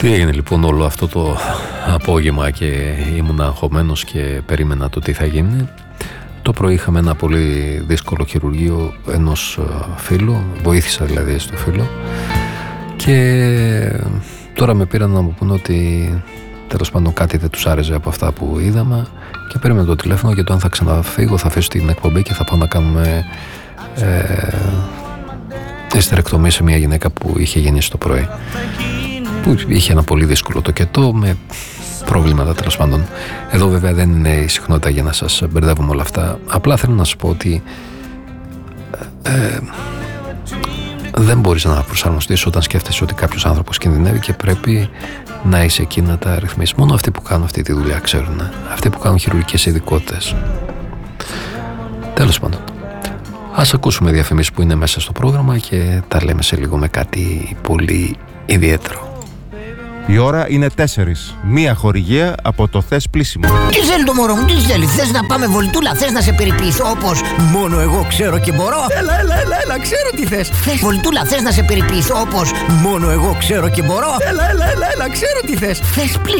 Τι έγινε λοιπόν όλο αυτό το απόγευμα και ήμουν αγχωμένος και περίμενα το τι θα γίνει. Το πρωί είχαμε ένα πολύ δύσκολο χειρουργείο ενός φίλου, βοήθησα δηλαδή στο φίλο, και τώρα με πήραν να μου πούνε ότι τέλος πάντων κάτι δεν τους άρεσε από αυτά που είδαμε και παίρνουμε το τηλέφωνο για το αν θα ξαναφύγω, θα αφήσω την εκπομπή και θα πάω να κάνουμε εστερεκτομή σε μια γυναίκα που είχε γεννήσει το πρωί, που είχε ένα πολύ δύσκολο τοκετό με προβλήματα τέλος πάντων. Εδώ βέβαια δεν είναι η συχνότητα για να σας μπερδεύουμε όλα αυτά. Απλά θέλω να σας πω ότι δεν μπορείς να προσαρμοστείς όταν σκέφτεσαι ότι κάποιος άνθρωπος κινδυνεύει και πρέπει να είσαι εκεί να τα ρυθμίσεις. Μόνο αυτοί που κάνουν αυτή τη δουλειά ξέρουν, αυτοί που κάνουν χειρουργικές ειδικότητες. Τέλος πάντων, ας ακούσουμε διαφημίσεις που είναι μέσα στο πρόγραμμα και τα λέμε σε λίγο με κάτι πολύ ιδιαίτερο. Η ώρα είναι 4. Μία χορηγία από το Θες Πλύσιμο. Τι θέλει το μωρό μου, τι θέλει? Θες να πάμε βολτούλα, θες να σε περιποιηθώ όπως μόνο εγώ ξέρω και μπορώ? Έλα, ξέρω τι θες. Βολτούλα, θες να σε περιποιηθώ όπως μόνο εγώ ξέρω και μπορώ? Έλα, ξέρω τι θες. Θες